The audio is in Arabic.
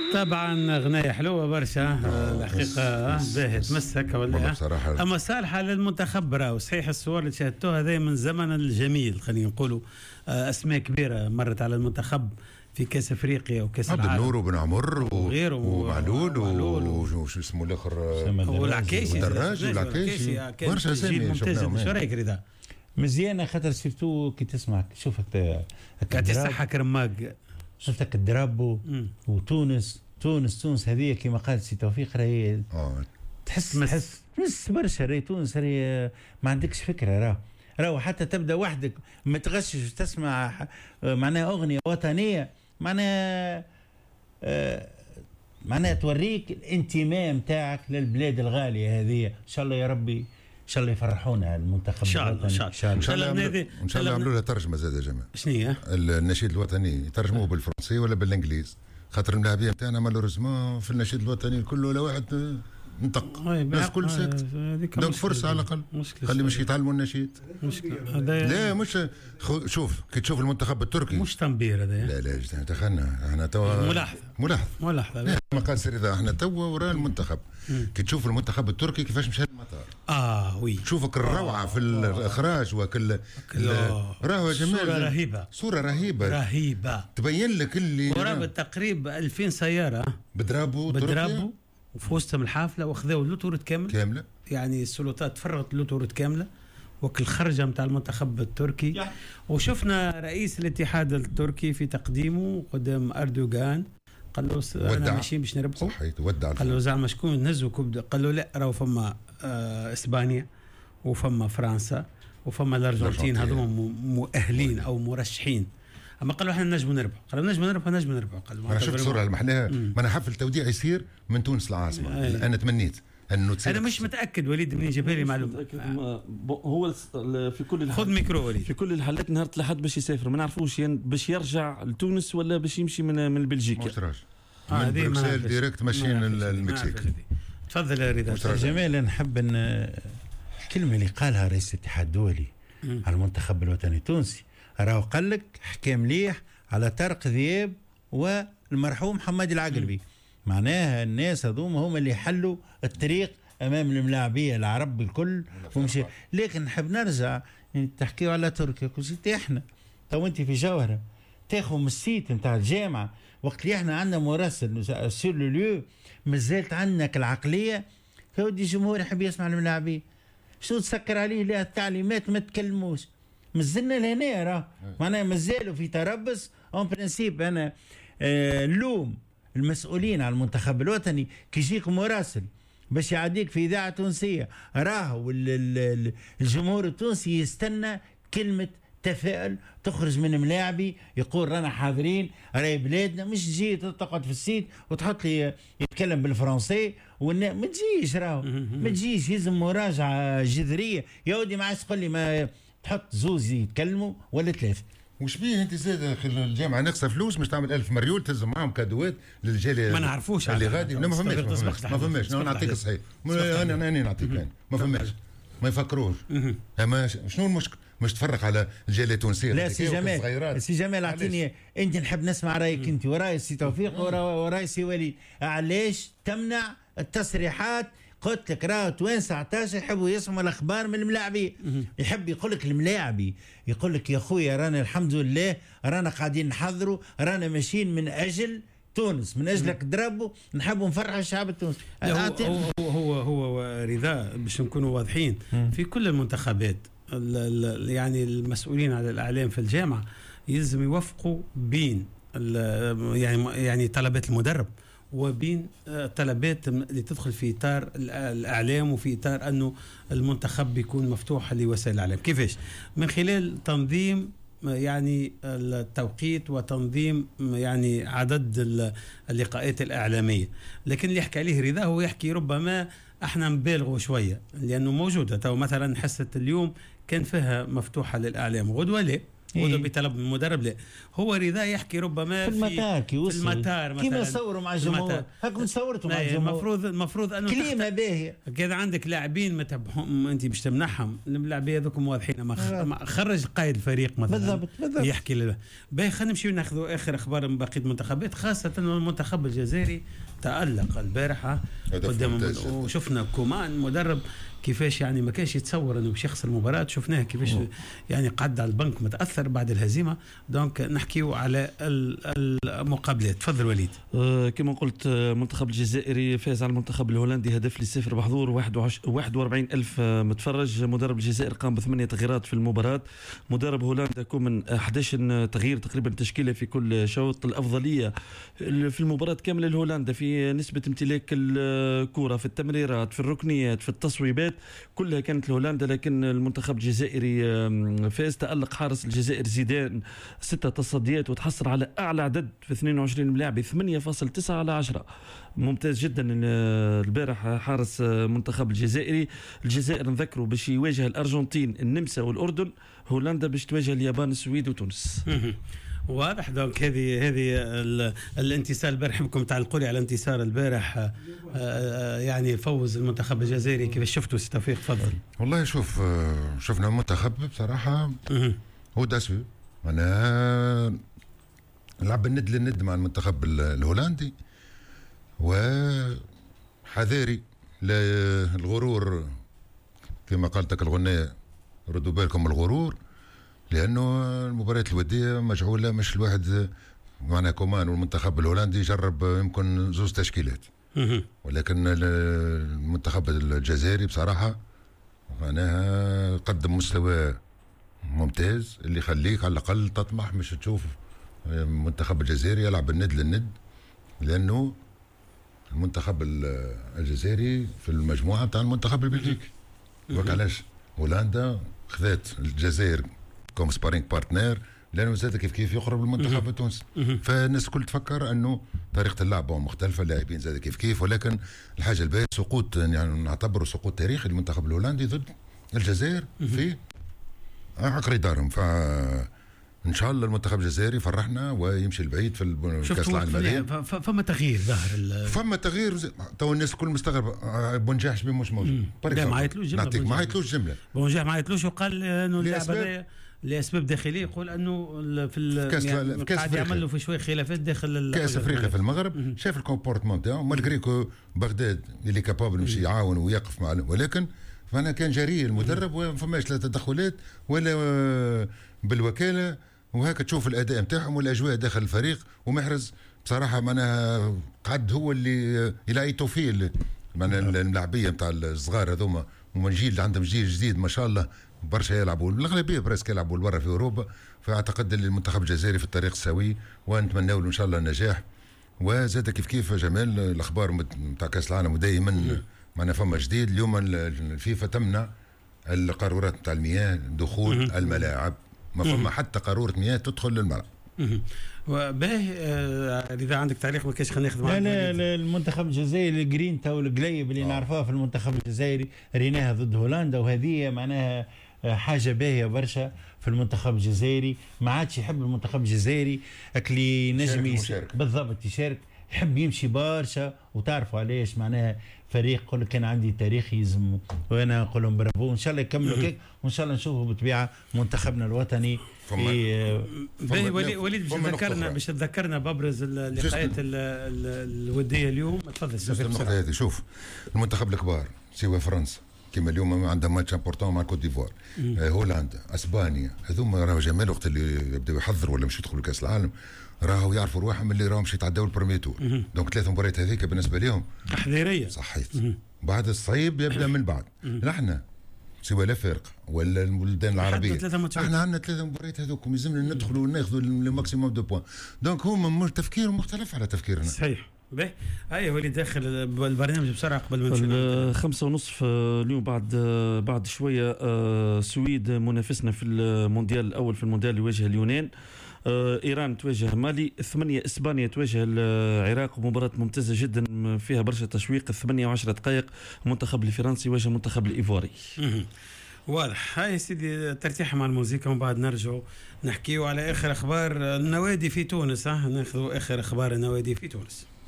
طبعا غناية حلوة برشا الحقيقة باهي تمسك ولا بصراحة. أما صالحة للمنتخب راهو صحيح الصور اللي شاهدتوها هذه من زمن الجميل خلينا نقولوا أسماء كبيرة مرت على المنتخب في كأس أفريقيا وكأس العالم. عبد النور وبن عمر وغيره ومعلول وشو اسمه الآخر والعكاشي والعكاشي برشا أسامي شفناهم. شو رأيك رضا؟ مزيانة خاطر سيرتو كي تسمع شوفك قاعد يصحى كرماق شفتك الدرابو وتونس هذه كما قال سي توفيق راهي تحس برشا راهي تونس راهي ما عندكش فكره راهو حتى تبدا وحدك ما تغشش تسمع معناها اغنيه وطنيه معناها توريك الانتماء نتاعك للبلاد الغاليه هذه. ان شاء الله يا ربي ان شاء الله يفرحونا المنتخب ان شاء الله يعملوا لها ترجمه زاد يا جماعه. شنو هي النشيد الوطني يترجموه بالفرنسي ولا بالانجليزي خاطر الملاعبيه نتاعنا مالوريزمون في النشيد الوطني كله ولا واحد نطق الناس كل ساكت. دونك فرصه على الاقل خلي مش يتعلموا النشيد. مشكله لا مش شوف كي تشوف المنتخب التركي مش تنبير هذا. لا دخلنا احنا توا ملاحظه ما قال سير اذا احنا توا وراء المنتخب. كي تشوف المنتخب التركي كيفاش مشى المطار وي تشوفك الروعه في الاخراج وكل راهو جمال صوره رهيبه تبين لك اللي قرابه تقريبا 2000 سياره بدرابو وفي وسطهم الحافله واخذوا اللوتورت كامله يعني السلطات فرغت اللوتورت كامله وكل خرجه نتاع المنتخب التركي. وشفنا رئيس الاتحاد التركي في تقديمه قدام اردوغان قال له انا ماشيين باش نربحوا. صحيت ودع. قال له زعما شكون نهزوا قال له لا راهو فما اسبانيا وفما فرنسا وفما الارجنتين هذوما مؤهلين او مرشحين. اما قالوا احنا نجم نربحوا. قالوا نجم نربحوا. قالوا انا شفت صوره المحناها ما انا حفل التوديع يصير من تونس العاصمه. انا تمنيت انه انا مش متاكد وليد منين جاب لي معلومه. هو في كل الحالات خذ ميكرو وليد. في كل الحالات نهار الأحد باش يسافر ما نعرفوش يعني باش يرجع لتونس ولا باش يمشي من بلجيكا. مش راجع من بروكسل ديريكت ماشيين المكسيك. تفضل يا رضا. جميل نحب ان الكلمه اللي قالها رئيس الاتحاد الدولي على المنتخب الوطني التونسي راهو قال لك حكى مليح على طارق ذياب والمرحوم محمد العقربي. معناها الناس هذوما هم اللي حلوا الطريق امام الملاعبيه العرب الكل ومشي. لكن نحب نرجع تحكيوا على تركيا كل شيء. احنا تو انت في جوهره تاخذ من السيت نتاع الجامعه وقت اللي احنا عندنا مراسل سور لو ليو مازالت عندنا العقليه فودي الجمهور يحب يسمع الملاعبين شنو تسكر عليه لا التعليمات ما تكلموش. مازلنا لهنا راه معناها مازالوا في تربص. اون برانسيب انا اللوم المسؤولين على المنتخب الوطني كي يجيك مراسل باش يعديك في اذاعه تونسيه راهو الجمهور التونسي يستنى كلمه تفاؤل تخرج من ملاعبي يقول رانا حاضرين راهي بلادنا. مش تجي تقعد في السيت وتحط لي يتكلم بالفرنسي ما تجيش راهو ما تجيش. يلزم مراجعه جذريه يا ودي. ما عادش تقول لي ما تحط زوز يتكلموا ولا ثلاثه. وش بيه انت زاد الجامعه ناقصه فلوس مش تعمل 1000 مريول تلزم معاهم كادوات للجاليه ما نعرفوش اللي غادي. ما فماش انا نعطيك صحيح انا نعطيك ما فماش ما يفكروش. اما شنو المشكل مش تفرق على الجاليه التونسيه. لا سي جمال اعطيني انت نحب نسمع رايك انت وراي سي توفيق وراي سي وليد. علاش تمنع التصريحات؟ قلت لك راه توين 19 يحبوا يسمعوا الاخبار من الملاعبين. يحب يقول لك الملاعبي يقول لك يا خويا رانا الحمد لله رانا قاعدين نحضروا رانا ماشيين من اجل تونس من اجلك ضربوا نحبوا نفرحوا الشعب التونسي. هو رضا باش نكونوا واضحين في كل المنتخبات يعني المسؤولين على الاعلام في الجامعه يلزم يوفقوا بين يعني طلبات المدرب وبين طلبات اللي تدخل في إطار الإعلام وفي إطار أنه المنتخب بيكون مفتوح لوسائل الإعلام. كيفاش؟ من خلال تنظيم يعني التوقيت وتنظيم يعني عدد اللقاءات الإعلامية. لكن اللي يحكي عليه رضا هو يحكي ربما احنا نبالغوا شوية لأنه موجودة. تو مثلا حصة اليوم كان فيها مفتوحة للإعلام غدوة لا بطلب من المدرب، لا هو رضا يحكي ربما في المطار كي وصل، في المطار مثلا كيما صوروا مع الجمهور هاكم صورتوا مع الجمهور. المفروض انه كلمه باهيه كذا عندك لاعبين ما تبهم انت باش تمنحهم، اللاعبين هذوك واضحين ما خرج قائد الفريق مثلا بالضبط يحكي له باهي. خلينا نمشيو ناخذوا اخر اخبار من بقيه المنتخبات، خاصه المنتخب الجزائري تالق البارحه قدام، وشفنا كومان مدرب كيفاش يعني ما كانش يتصور انه باش يخسر المباراه، شفناه كيفاش يعني قعد على البنك متاثر بعد الهزيمه. دونك نحكيو على المقابلات. تفضل وليد. كما قلت المنتخب الجزائري فاز على المنتخب الهولندي هدف ل0 بحضور 41,000 متفرج. مدرب الجزائر قام ب8 تغييرات في المباراه. مدرب هولندا من 11 تغيير تقريبا تشكيله في كل شوط. الافضليه في المباراه كامله لهولندا في نسبه امتلاك الكره، في التمريرات، في الركنيات، في التصويبات، كلها كانت لهولندا. لكن المنتخب الجزائري فاز. تألق حارس الجزائر زيدان 6 تصديات وتحصل على أعلى عدد في 22 ملاعب 8.9 على 10. ممتاز جدا البارح حارس منتخب الجزائري. الجزائر نذكروا باش يواجه الأرجنتين، النمسا والأردن. هولندا باش تواجه اليابان، السويد وتونس. واضح. دونك هذه الانتصار البارح بكم تعلقوا لي على الانتصار البارح، يعني فوز المنتخب الجزائري. كيف شفتوا سي توفيق؟ تفضل. والله شوف، شفنا منتخب بصراحه هو داسو، انا لعب الند للند مع المنتخب الهولندي، وحذاري للغرور كما قالتك الغنية، ردوا بالكم الغرور، لانه المباريات الوديه مجعوله مش الواحد معنا كومان والمنتخب الهولندي جرب يمكن 2 تشكيلات، ولكن المنتخب الجزائري بصراحه معناها قدم مستوى ممتاز اللي يخليك على الاقل تطمح مش تشوف المنتخب الجزائري يلعب الند للند، لانه المنتخب الجزائري في المجموعه بتاع المنتخب البلجيكي. وعلاش هولندا خذات الجزائر كوم سبارينغ بارتنير، لانه زاد كيف يقرب المنتخب التونسي. فالناس الكل تفكر انه طريقه اللعب مختلفه، اللاعبين زاد كيف، ولكن الحاجه الباهيه سقوط، يعني نعتبره سقوط تاريخي للمنتخب الهولندي ضد الجزائر في عقر دارهم. ان شاء الله المنتخب الجزائري فرحنا ويمشي البعيد في كاس العالم. فما تغيير ظهر فما تغيير تو الناس الكل مستغرب. بونجاح شبيه مش موجود، ما عيطلوش جمله، ما عيطلوش جمله. بونجاح ما عيطلوش وقال انه اللاعب لاسباب داخليه، يقول انه في كاس يعمل له في شويه خلافات داخل كاس افريقيا في المغرب. شاف الكومبورتمون تاعو مالغري كو بغداد اللي كابابل يمشي يعاون ويقف مع، ولكن فانا كان جريء المدرب وما فماش لا تدخلات ولا بالوكاله، وهكا تشوف الاداء نتاعهم والاجواء داخل الفريق. ومحرز بصراحه معناها قعد هو اللي يلاقي فيه معناها اللاعبيه نتاع الصغار هذوما، ومن جيل عندهم جيل جديد ما شاء الله برشا يلعبوا، الاغلبيه براسك يلعبوا برا في اوروبا. فاعتقد ان المنتخب الجزائري في الطريق السوي، ونتمنى له ان شاء الله النجاح. وزاد كيف جمال الاخبار نتاع كاس العالم ودائما معنا فما جديد. اليوم الفيفا تمنع القارورات نتاع المياه دخول الملاعب، ما فما حتى قارورة مياه تدخل للملعب. وباهي اذا عندك تعليق ما كاش خلينا ناخذ معك. لا المنتخب الجزائري الجرين تو القليب اللي نعرفوها في المنتخب الجزائري ريناها ضد هولندا، وهذه معناها حاجه باهيه برشا في المنتخب الجزائري. ما عادش يحب المنتخب الجزائري اللي نجم بالضبط يشارك، يحب يمشي برشا. وتعرفوا علاش معناها فريق يقول كان عندي تاريخ يلزم، وانا نقول لهم برافو، ان شاء الله يكملوا هيك، وان شاء الله نشوفوا بالطبيعه منتخبنا الوطني. وليد باش تذكرنا بابرز اللقاءات الوديه اليوم. تفضل. النقطه هذه، شوف المنتخب الكبار سوى فرنسا كما اليوم عندها ماتش امبورتون مع كوت ديفوار، هولندا، اسبانيا، هذوما راهو جمال وقت اللي يبداو يحضروا ولا مش يدخلوا كاس العالم راهو يعرفوا رواحهم اللي راهم مش يتعداو البريمي تور. دونك 3 مباريات هذيك بالنسبه لهم تحضيريه صحيت. بعد الصعيب يبدا من بعد. نحن سواء لا فرق ولا البلدان العربيه احنا عندنا 3 مباريات هذوكم يلزمنا ندخلوا وناخذوا الماكسيموم دو بوان. دونك هما تفكيرهم مختلف على تفكيرنا. صحيح. باهي هاي وليد داخل البرنامج بسرعه قبل ما نمشي. 5:30 اليوم بعد شويه السويد منافسنا في المونديال الاول، في المونديال اللي يواجه اليونان. ايران تواجه مالي، 8 اسبانيا تواجه العراق، مباراه ممتازه جدا فيها برشا تشويق. 8 و10 دقائق المنتخب الفرنسي يواجه المنتخب الايفواري. واضح. هاي سيدي ترتيح مع الموسيقى ومن بعد نرجعوا نحكيوا على اخر اخبار النوادي في تونس. ناخذوا اخر اخبار النوادي في تونس.